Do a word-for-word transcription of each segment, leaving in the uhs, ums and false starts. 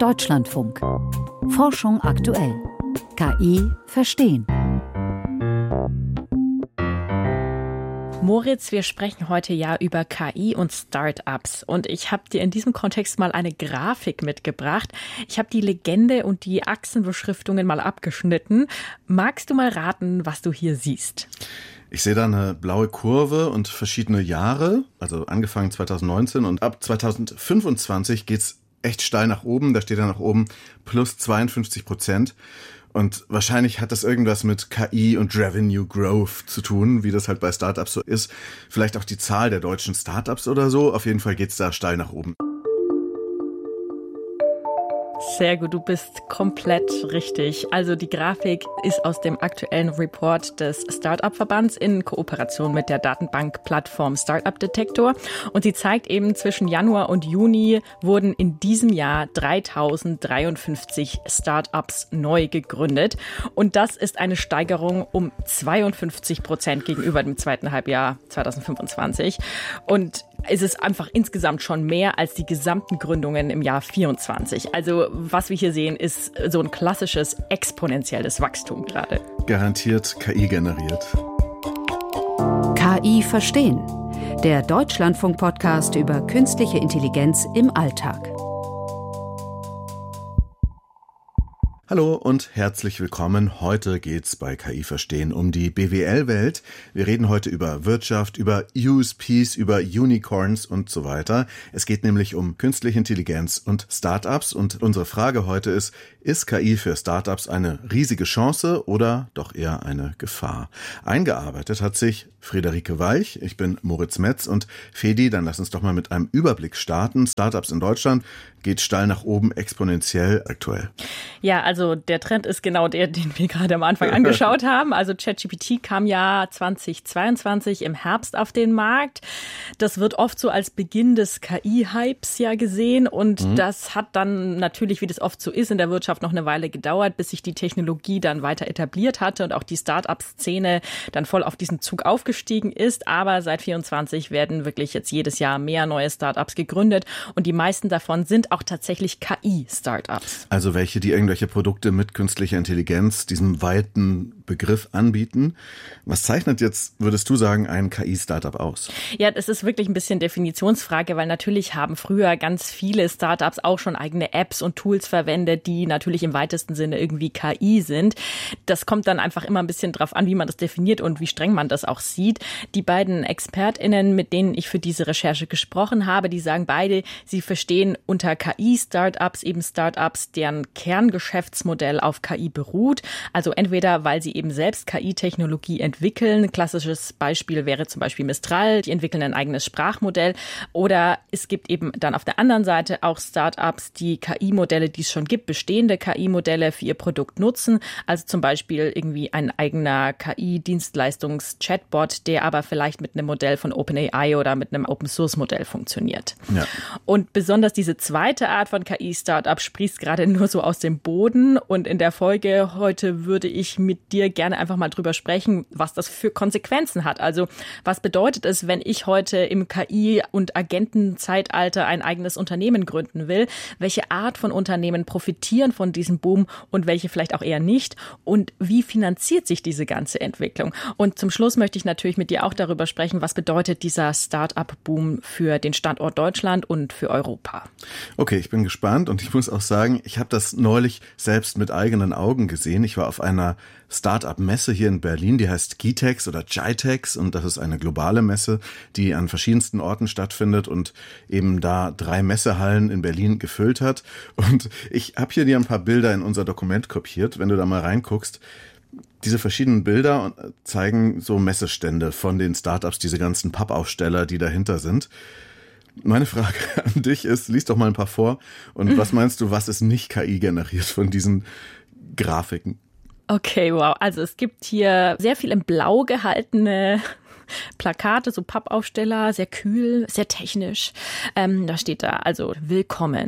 Deutschlandfunk. Forschung aktuell. K I verstehen. Moritz, wir sprechen heute ja über K I und Start-ups und ich habe dir in diesem Kontext mal eine Grafik mitgebracht. Ich habe die Legende und die Achsenbeschriftungen mal abgeschnitten. Magst du mal raten, was du hier siehst? Ich sehe da eine blaue Kurve und verschiedene Jahre, also angefangen zwanzig neunzehn und ab zwanzig fünfundzwanzig geht's echt steil nach oben. Da steht dann nach oben plus zweiundfünfzig Prozent. Und wahrscheinlich hat das irgendwas mit K I und Revenue Growth zu tun, wie das halt bei Startups so ist. Vielleicht auch die Zahl der deutschen Startups oder so. Auf jeden Fall geht's da steil nach oben. Sehr gut, du bist komplett richtig. Also die Grafik ist aus dem aktuellen Report des Startup-Verbands in Kooperation mit der Datenbankplattform Startup Detektor. Und sie zeigt eben, zwischen Januar und Juni wurden in diesem Jahr dreitausenddreiundfünfzig Startups neu gegründet. Und das ist eine Steigerung um zweiundfünfzig Prozent gegenüber dem zweiten Halbjahr zwanzig fünfundzwanzig. Und es ist einfach insgesamt schon mehr als die gesamten Gründungen im Jahr vierundzwanzig. Also was wir hier sehen, ist so ein klassisches exponentielles Wachstum gerade. Garantiert K I generiert. K I verstehen. Der Deutschlandfunk-Podcast über künstliche Intelligenz im Alltag. Hallo und herzlich willkommen. Heute geht's bei K I verstehen um die B W L-Welt. Wir reden heute über Wirtschaft, über U S Ps, über Unicorns und so weiter. Es geht nämlich um künstliche Intelligenz und Startups. Und unsere Frage heute ist, ist K I für Startups eine riesige Chance oder doch eher eine Gefahr? Eingearbeitet hat sich Friederike Weich, ich bin Moritz Metz und Fedi, dann lass uns doch mal mit einem Überblick starten. Startups in Deutschland geht steil nach oben, exponentiell aktuell. Ja, also der Trend ist genau der, den wir gerade am Anfang angeschaut haben. Also ChatGPT kam ja zweitausendzweiundzwanzig im Herbst auf den Markt. Das wird oft so als Beginn des K I-Hypes ja gesehen und mhm. das hat dann natürlich, wie das oft so ist, in der Wirtschaft noch eine Weile gedauert, bis sich die Technologie dann weiter etabliert hatte und auch die Start-up-Szene dann voll auf diesen Zug aufgestiegen ist. Aber seit vierundzwanzig werden wirklich jetzt jedes Jahr mehr neue Start-ups gegründet und die meisten davon sind auch tatsächlich K I-Startups. Also welche, die irgendwelche Produkte mit künstlicher Intelligenz, diesem weiten Begriff anbieten. Was zeichnet jetzt, würdest du sagen, ein K I-Startup aus? Ja, das ist wirklich ein bisschen Definitionsfrage, weil natürlich haben früher ganz viele Startups auch schon eigene Apps und Tools verwendet, die natürlich im weitesten Sinne irgendwie K I sind. Das kommt dann einfach immer ein bisschen drauf an, wie man das definiert und wie streng man das auch sieht. Die beiden ExpertInnen, mit denen ich für diese Recherche gesprochen habe, die sagen beide, sie verstehen unter K I-Startups eben Startups, deren Kerngeschäftsmodell auf K I beruht. Also entweder, weil sie eben selbst K I-Technologie entwickeln. Ein klassisches Beispiel wäre zum Beispiel Mistral, die entwickeln ein eigenes Sprachmodell. Oder es gibt eben dann auf der anderen Seite auch Startups, die K I-Modelle, die es schon gibt, bestehende K I-Modelle für ihr Produkt nutzen. Also zum Beispiel irgendwie ein eigener K I-Dienstleistungs-Chatbot, der aber vielleicht mit einem Modell von OpenAI oder mit einem Open-Source-Modell funktioniert. Ja. Und besonders diese zweite Art von K I-Startup sprießt gerade nur so aus dem Boden. Und in der Folge heute würde ich mit dir gerne einfach mal drüber sprechen, was das für Konsequenzen hat. Also was bedeutet es, wenn ich heute im K I- und Agentenzeitalter ein eigenes Unternehmen gründen will? Welche Art von Unternehmen profitieren von diesem Boom und welche vielleicht auch eher nicht? Und wie finanziert sich diese ganze Entwicklung? Und zum Schluss möchte ich natürlich mit dir auch darüber sprechen, was bedeutet dieser Start-up-Boom für den Standort Deutschland und für Europa? Okay, ich bin gespannt und ich muss auch sagen, ich habe das neulich selbst mit eigenen Augen gesehen. Ich war auf einer Start-up-Messe hier in Berlin, die heißt GITEX oder GITEX und das ist eine globale Messe, die an verschiedensten Orten stattfindet und eben da drei Messehallen in Berlin gefüllt hat. Und ich habe hier dir ein paar Bilder in unser Dokument kopiert, wenn du da mal reinguckst. Diese verschiedenen Bilder zeigen so Messestände von den Startups, diese ganzen Pappaufsteller, die dahinter sind. Meine Frage an dich ist, lies doch mal ein paar vor und was meinst du, was ist nicht K I generiert von diesen Grafiken? Okay, wow. Also es gibt hier sehr viel in Blau gehaltene Plakate, so Pappaufsteller, sehr kühl, sehr technisch. Ähm, da steht da also willkommen.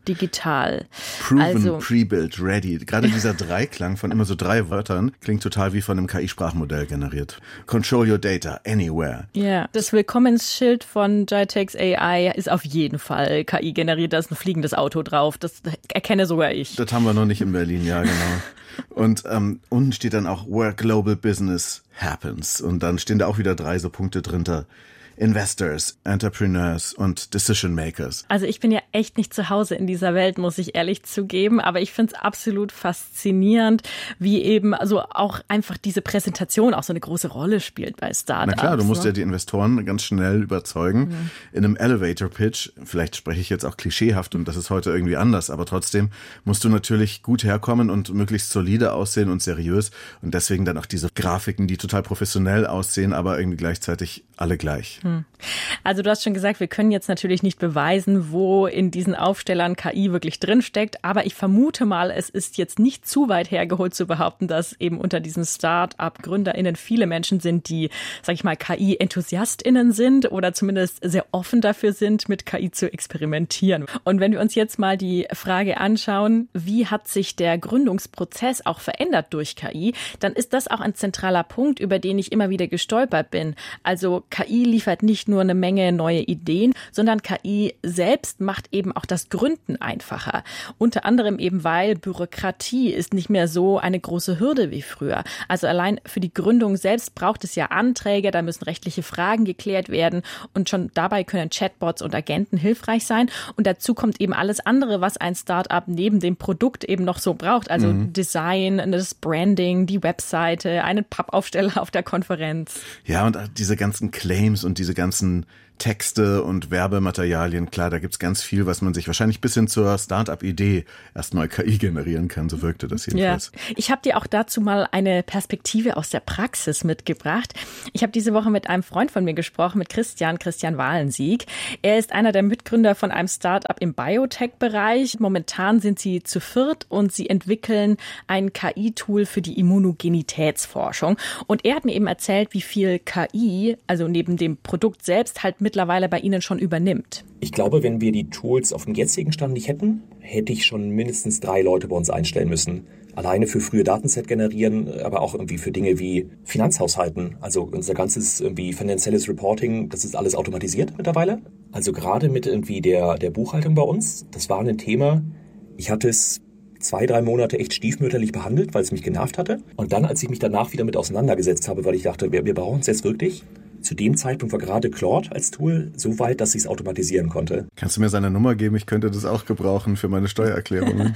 digital. Proven, also, Pre-Built, Ready. Gerade dieser Dreiklang von immer so drei Wörtern klingt total wie von einem K I-Sprachmodell generiert. Control your data anywhere. Ja, das Willkommensschild von GITEX A I ist auf jeden Fall K I generiert. Da ist ein fliegendes Auto drauf. Das erkenne sogar ich. Das haben wir noch nicht in Berlin, ja genau. Und ähm, unten steht dann auch Where Global Business Happens. Und dann stehen da auch wieder drei so Punkte drunter. Investors, Entrepreneurs und Decision Makers. Also ich bin ja echt nicht zu Hause in dieser Welt, muss ich ehrlich zugeben, aber ich finde es absolut faszinierend, wie eben also auch einfach diese Präsentation auch so eine große Rolle spielt bei Startups. Na klar, du musst ne? ja die Investoren ganz schnell überzeugen. Mhm. In einem Elevator-Pitch, vielleicht spreche ich jetzt auch klischeehaft und das ist heute irgendwie anders, aber trotzdem musst du natürlich gut herkommen und möglichst solide aussehen und seriös und deswegen dann auch diese Grafiken, die total professionell aussehen, aber irgendwie gleichzeitig alle gleich. Also du hast schon gesagt, wir können jetzt natürlich nicht beweisen, wo in diesen Aufstellern K I wirklich drinsteckt, aber ich vermute mal, es ist jetzt nicht zu weit hergeholt zu behaupten, dass eben unter diesen Start-up-GründerInnen viele Menschen sind, die, sag ich mal, K I-EnthusiastInnen sind oder zumindest sehr offen dafür sind, mit K I zu experimentieren. Und wenn wir uns jetzt mal die Frage anschauen, wie hat sich der Gründungsprozess auch verändert durch K I, dann ist das auch ein zentraler Punkt, über den ich immer wieder gestolpert bin. Also K I liefert nicht nur eine Menge neue Ideen, sondern K I selbst macht eben auch das Gründen einfacher. Unter anderem eben, weil Bürokratie ist nicht mehr so eine große Hürde wie früher. Also allein für die Gründung selbst braucht es ja Anträge, da müssen rechtliche Fragen geklärt werden und schon dabei können Chatbots und Agenten hilfreich sein. Und dazu kommt eben alles andere, was ein Startup neben dem Produkt eben noch so braucht. Also mhm. Design, das Branding, die Webseite, einen Pappaufsteller auf der Konferenz. Ja, und diese ganzen Claims und diese ganzen Texte und Werbematerialien, klar, da gibt's ganz viel, was man sich wahrscheinlich bis hin zur Start-up-Idee erstmal K I generieren kann, so wirkte das jedenfalls. Ja. Ich habe dir auch dazu mal eine Perspektive aus der Praxis mitgebracht. Ich habe diese Woche mit einem Freund von mir gesprochen, mit Christian, Christian Wahlensieg. Er ist einer der Mitgründer von einem Start-up im Biotech-Bereich. Momentan sind sie zu viert und sie entwickeln ein K I-Tool für die Immunogenitätsforschung. Und er hat mir eben erzählt, wie viel K I, also neben dem Produkt selbst, halt mittlerweile bei Ihnen schon übernimmt. Ich glaube, wenn wir die Tools auf dem jetzigen Stand nicht hätten, hätte ich schon mindestens drei Leute bei uns einstellen müssen. Alleine für frühe Datenset generieren, aber auch irgendwie für Dinge wie Finanzhaushalten. Also unser ganzes irgendwie finanzielles Reporting, das ist alles automatisiert mittlerweile. Also gerade mit irgendwie der, der Buchhaltung bei uns, das war ein Thema. Ich hatte es zwei, drei Monate echt stiefmütterlich behandelt, weil es mich genervt hatte. Und dann, als ich mich danach wieder mit auseinandergesetzt habe, weil ich dachte, wir, wir brauchen es jetzt wirklich. Zu dem Zeitpunkt war gerade Claude als Tool so weit, dass ich es automatisieren konnte. Kannst du mir seine Nummer geben? Ich könnte das auch gebrauchen für meine Steuererklärungen.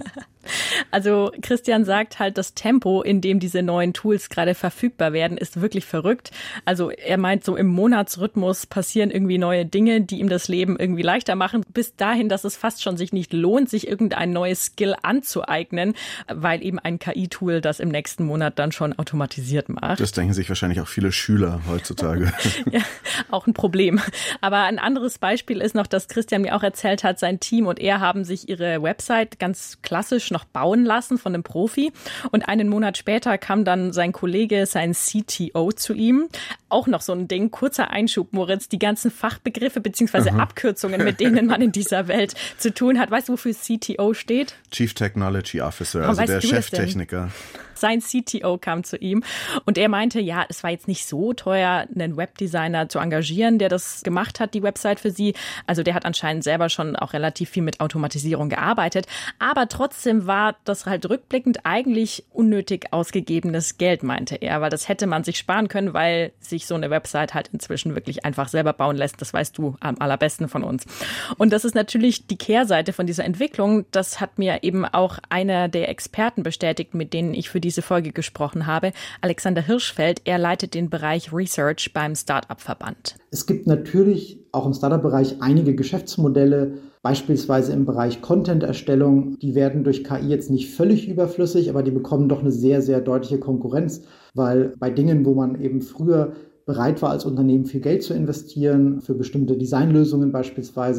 Also Christian sagt halt, das Tempo, in dem diese neuen Tools gerade verfügbar werden, ist wirklich verrückt. Also er meint, so im Monatsrhythmus passieren irgendwie neue Dinge, die ihm das Leben irgendwie leichter machen. Bis dahin, dass es fast schon sich nicht lohnt, sich irgendein neues Skill anzueignen, weil eben ein K I-Tool das im nächsten Monat dann schon automatisiert macht. Das denken sich wahrscheinlich auch viele Schüler heutzutage. Ja, auch ein Problem. Aber ein anderes Beispiel ist noch, dass Christian mir auch erzählt hat, sein Team und er haben sich ihre Website ganz klassisch noch bauen lassen von einem Profi. Und einen Monat später kam dann sein Kollege, sein C T O zu ihm. Auch noch so ein Ding, kurzer Einschub, Moritz, die ganzen Fachbegriffe bzw. Abkürzungen, mit denen man in dieser Welt zu tun hat. Weißt du, wofür C T O steht? Chief Technology Officer, also der Cheftechniker. Sein C T O kam zu ihm und er meinte, ja, es war jetzt nicht so teuer, einen Webdesigner zu engagieren, der das gemacht hat, die Website für sie. Also der hat anscheinend selber schon auch relativ viel mit Automatisierung gearbeitet. Aber trotzdem war das halt rückblickend eigentlich unnötig ausgegebenes Geld, meinte er, weil das hätte man sich sparen können, weil sich so eine Website halt inzwischen wirklich einfach selber bauen lässt. Das weißt du am allerbesten von uns. Und das ist natürlich die Kehrseite von dieser Entwicklung. Das hat mir eben auch einer der Experten bestätigt, mit denen ich für diese Folge gesprochen habe, Alexander Hirschfeld. Er leitet den Bereich Research beim Startup-Verband. Es gibt natürlich auch im Startup-Bereich einige Geschäftsmodelle, beispielsweise im Bereich Content-Erstellung. Die werden durch K I jetzt nicht völlig überflüssig, aber die bekommen doch eine sehr, sehr deutliche Konkurrenz, weil bei Dingen, wo man eben früher bereit war, als Unternehmen viel Geld zu investieren, für bestimmte Designlösungen beispielsweise,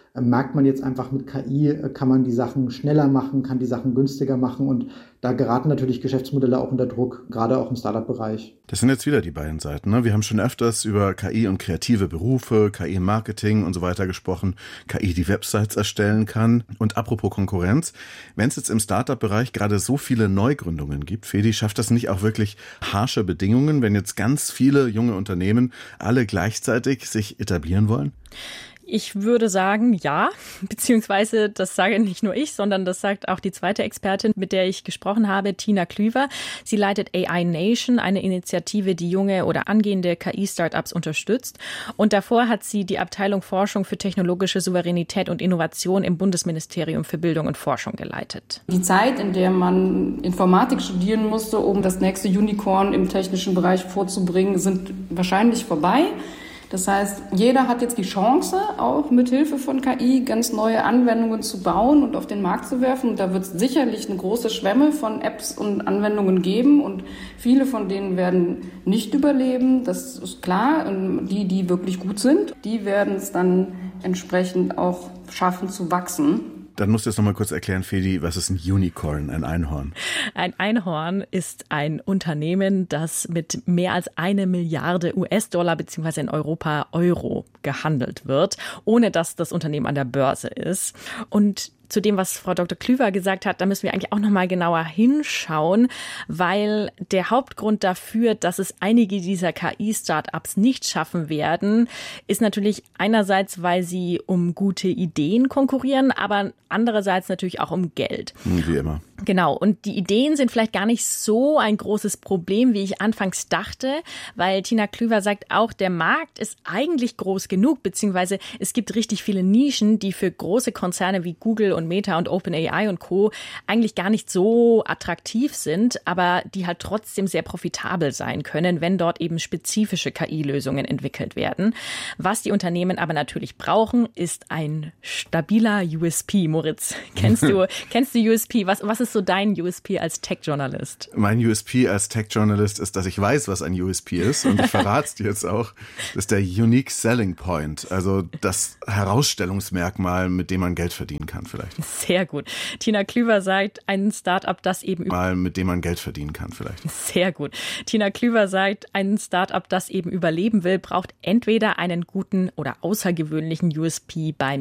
merkt man jetzt einfach, mit K I kann man die Sachen schneller machen, kann die Sachen günstiger machen und da geraten natürlich Geschäftsmodelle auch unter Druck, gerade auch im Startup-Bereich. Das sind jetzt wieder die beiden Seiten, ne? Wir haben schon öfters über K I und kreative Berufe, K I im Marketing und so weiter gesprochen, K I, die Websites erstellen kann. Und apropos Konkurrenz, wenn es jetzt im Startup-Bereich gerade so viele Neugründungen gibt, Fedi, schafft das nicht auch wirklich harsche Bedingungen, wenn jetzt ganz viele junge Unternehmen alle gleichzeitig sich etablieren wollen? Ich würde sagen, ja, beziehungsweise das sage nicht nur ich, sondern das sagt auch die zweite Expertin, mit der ich gesprochen habe, Tina Klüver. Sie leitet A I Nation, eine Initiative, die junge oder angehende K I-Startups unterstützt. Und davor hat sie die Abteilung Forschung für technologische Souveränität und Innovation im Bundesministerium für Bildung und Forschung geleitet. Die Zeit, in der man Informatik studieren musste, um das nächste Unicorn im technischen Bereich vorzubringen, sind wahrscheinlich vorbei. Das heißt, jeder hat jetzt die Chance, auch mit Hilfe von K I ganz neue Anwendungen zu bauen und auf den Markt zu werfen. Und da wird es sicherlich eine große Schwemme von Apps und Anwendungen geben. Und viele von denen werden nicht überleben. Das ist klar. Und die, die wirklich gut sind, die werden es dann entsprechend auch schaffen zu wachsen. Dann musst du jetzt noch mal kurz erklären, Fedi, was ist ein Unicorn, ein Einhorn? Ein Einhorn ist ein Unternehmen, das mit mehr als eine Milliarde U S-Dollar beziehungsweise in Europa Euro gehandelt wird, ohne dass das Unternehmen an der Börse ist. Und zu dem, was Frau Doktor Klüver gesagt hat, da müssen wir eigentlich auch noch mal genauer hinschauen, weil der Hauptgrund dafür, dass es einige dieser K I-Startups nicht schaffen werden, ist natürlich einerseits, weil sie um gute Ideen konkurrieren, aber andererseits natürlich auch um Geld. Wie immer. Genau. Und die Ideen sind vielleicht gar nicht so ein großes Problem, wie ich anfangs dachte, weil Tina Klüver sagt auch, der Markt ist eigentlich groß genug, beziehungsweise es gibt richtig viele Nischen, die für große Konzerne wie Google und Meta und OpenAI und Co. eigentlich gar nicht so attraktiv sind, aber die halt trotzdem sehr profitabel sein können, wenn dort eben spezifische K I-Lösungen entwickelt werden. Was die Unternehmen aber natürlich brauchen, ist ein stabiler U S P. Moritz, kennst du, kennst du U S P? Was, was ist so dein U S P als Tech-Journalist? Mein U S P als Tech-Journalist ist, dass ich weiß, was ein U S P ist und ich verrate es dir jetzt auch. Das ist der Unique Selling Point, also das Herausstellungsmerkmal, mit dem man Geld verdienen kann vielleicht. Sehr gut. Tina Klüver sagt, ein Startup, das eben mal mit dem man Geld verdienen kann vielleicht. Sehr gut. Tina Klüver sagt, ein Startup, das eben überleben will, braucht entweder einen guten oder außergewöhnlichen U S P beim